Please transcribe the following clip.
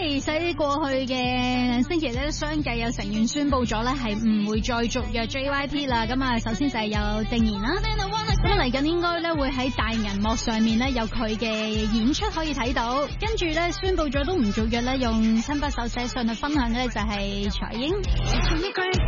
係喺過去嘅星期咧，相繼有成員宣布咗咧係唔會再續約 JYP 啦。咁啊，首先就係有鄭妍啦，咁嚟緊應該咧會喺大銀幕上面咧有佢嘅演出可以睇到。跟住咧宣布咗都唔續約咧，用親筆手寫信去分享嘅咧就係財英。